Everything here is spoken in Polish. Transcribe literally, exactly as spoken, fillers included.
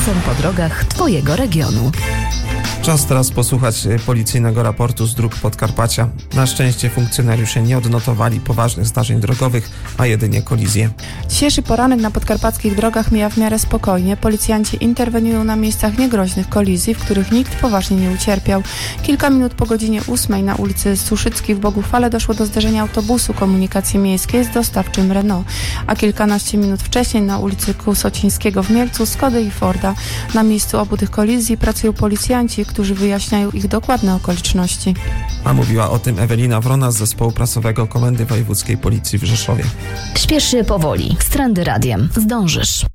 Czasem po drogach Twojego regionu. Czas teraz posłuchać policyjnego raportu z dróg Podkarpacia. Na szczęście funkcjonariusze nie odnotowali poważnych zdarzeń drogowych, a jedynie kolizje. Dzisiejszy poranek na podkarpackich drogach mija w miarę spokojnie. Policjanci interweniują na miejscach niegroźnych kolizji, w których nikt poważnie nie ucierpiał. Kilka minut po godzinie ósmej na ulicy Suszyckiej w Boguchwale doszło do zderzenia autobusu komunikacji miejskiej z dostawczym Renault, a kilkanaście minut wcześniej na ulicy Kusocińskiego w Mielcu Skody i Forda. Na miejscu obu tych kolizji pracują policjanci, którzy wyjaśniają ich dokładne okoliczności. A mówiła o tym Ewelina Wrona z zespołu prasowego Komendy Wojewódzkiej Policji w Rzeszowie. Śpiesz się powoli. Z Trendy Radiem zdążysz.